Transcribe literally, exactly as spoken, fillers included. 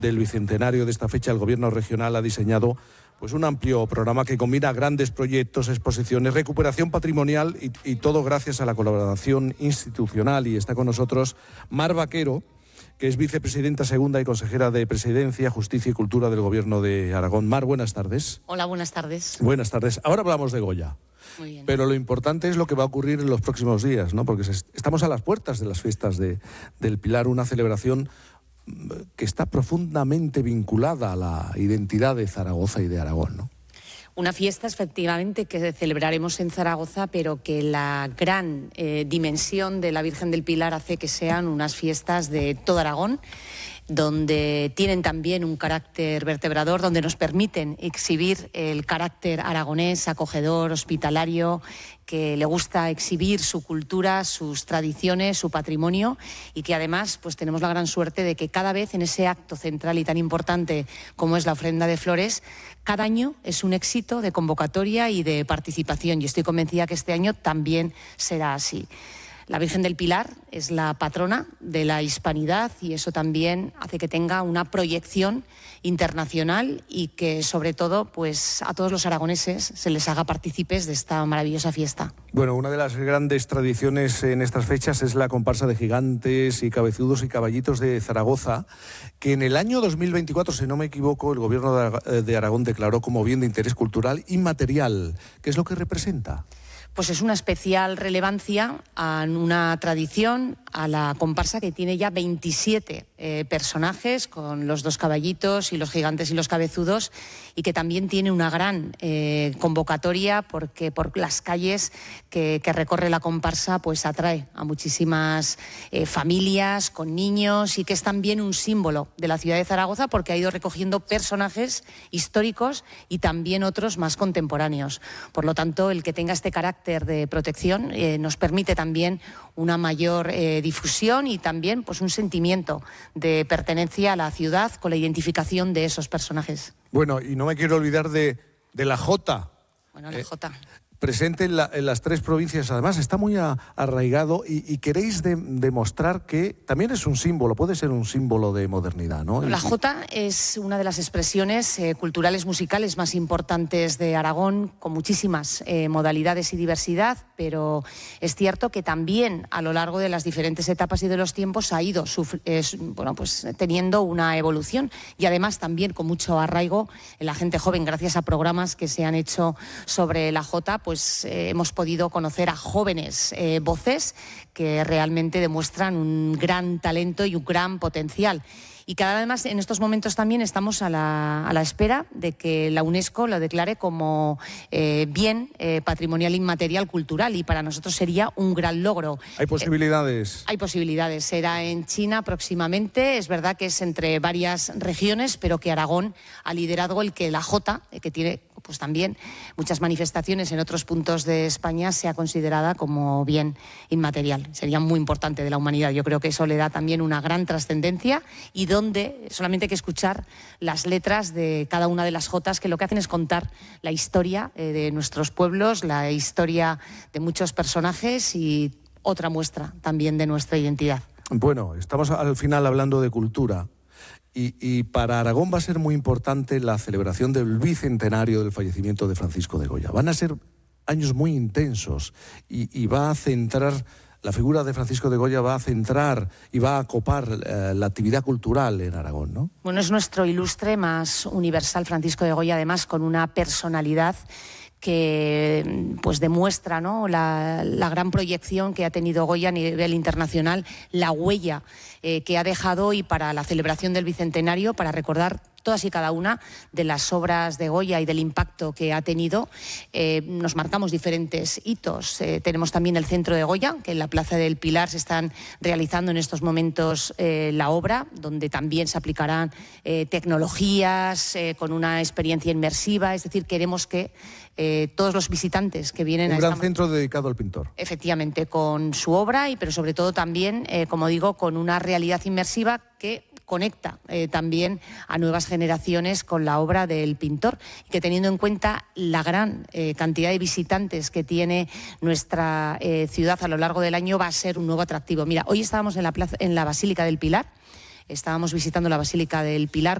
del bicentenario de esta fecha, el Gobierno regional ha diseñado pues un amplio programa que combina grandes proyectos, exposiciones, recuperación patrimonial y, y todo gracias a la colaboración institucional. Y está con nosotros Mar Vaquero, que es vicepresidenta segunda y consejera de Presidencia, Justicia y Cultura del Gobierno de Aragón. Mar, buenas tardes. Hola, buenas tardes. Buenas tardes. Ahora hablamos de Goya. Muy bien. Pero lo importante es lo que va a ocurrir en los próximos días, ¿no? Porque se, estamos a las puertas de las fiestas de, del Pilar, una celebración que está profundamente vinculada a la identidad de Zaragoza y de Aragón, ¿no? Una fiesta, efectivamente, que celebraremos en Zaragoza, pero que la gran eh, dimensión de la Virgen del Pilar hace que sean unas fiestas de todo Aragón, donde tienen también un carácter vertebrador, donde nos permiten exhibir el carácter aragonés, acogedor, hospitalario, que le gusta exhibir su cultura, sus tradiciones, su patrimonio, y que además pues tenemos la gran suerte de que cada vez en ese acto central y tan importante como es la ofrenda de flores, cada año es un éxito de convocatoria y de participación, y estoy convencida que este año también será así. La Virgen del Pilar es la patrona de la hispanidad y eso también hace que tenga una proyección internacional y que, sobre todo, pues a todos los aragoneses se les haga partícipes de esta maravillosa fiesta. Bueno, una de las grandes tradiciones en estas fechas es la comparsa de gigantes y cabezudos y caballitos de Zaragoza, que en el año dos mil veinticuatro, si no me equivoco, el Gobierno de Aragón declaró como bien de interés cultural inmaterial. ¿Qué es lo que representa? Pues es una especial relevancia a una tradición, a la comparsa que tiene ya veintisiete eh, personajes, con los dos caballitos y los gigantes y los cabezudos, y que también tiene una gran eh, convocatoria porque por las calles que, que recorre la comparsa pues atrae a muchísimas eh, familias con niños, y que es también un símbolo de la ciudad de Zaragoza porque ha ido recogiendo personajes históricos y también otros más contemporáneos. Por lo tanto, el que tenga este carácter de protección eh, nos permite también una mayor eh, difusión y también pues un sentimiento de pertenencia a la ciudad con la identificación de esos personajes. Bueno, y no me quiero olvidar de, de la Jota. Bueno, la eh, Jota. Presente en, la, en las tres provincias, además está muy a, arraigado y, y queréis de, demostrar que también es un símbolo, puede ser un símbolo de modernidad, ¿no? La Jota es una de las expresiones eh, culturales musicales más importantes de Aragón, con muchísimas eh, modalidades y diversidad, pero es cierto que también a lo largo de las diferentes etapas y de los tiempos ha ido eh, bueno, pues, teniendo una evolución, y además también con mucho arraigo en la gente joven, gracias a programas que se han hecho sobre la Jota. Pues pues eh, hemos podido conocer a jóvenes eh, voces que realmente demuestran un gran talento y un gran potencial. Y que además en estos momentos también estamos a la, a la espera de que la UNESCO lo declare como eh, bien eh, patrimonial inmaterial cultural, y para nosotros sería un gran logro. ¿Hay posibilidades? Eh, hay posibilidades. Será en China próximamente. Es verdad que es entre varias regiones, pero que Aragón ha liderado el que la Jota, eh, que tiene pues también muchas manifestaciones en otros puntos de España, sea considerada como bien inmaterial. Sería muy importante de la humanidad. Yo creo que eso le da también una gran trascendencia, y donde solamente hay que escuchar las letras de cada una de las jotas, que lo que hacen es contar la historia eh, de nuestros pueblos, la historia de muchos personajes y otra muestra también de nuestra identidad. Bueno, estamos al final hablando de cultura. Y, y para Aragón va a ser muy importante la celebración del bicentenario del fallecimiento de Francisco de Goya. Van a ser años muy intensos y, y va a centrar, la figura de Francisco de Goya va a centrar y va a copar eh, la actividad cultural en Aragón, ¿no? Bueno, es nuestro ilustre más universal Francisco de Goya, además con una personalidad que pues demuestra, ¿no?, la, la gran proyección que ha tenido Goya a nivel internacional, la huella eh, que ha dejado, y para la celebración del bicentenario, para recordar todas y cada una de las obras de Goya y del impacto que ha tenido, eh, nos marcamos diferentes hitos. Eh, tenemos también el Centro de Goya, que en la Plaza del Pilar se están realizando en estos momentos eh, la obra, donde también se aplicarán eh, tecnologías eh, con una experiencia inmersiva. Es decir, queremos que eh, todos los visitantes que vienen un a gran esta... centro dedicado al pintor. Efectivamente, con su obra, y pero sobre todo también, eh, como digo, con una realidad inmersiva que conecta eh, también a nuevas generaciones con la obra del pintor, y que, teniendo en cuenta la gran eh, cantidad de visitantes que tiene nuestra eh, ciudad a lo largo del año, va a ser un nuevo atractivo. Mira, hoy estábamos en la plaza, en la Basílica del Pilar, estábamos visitando la Basílica del Pilar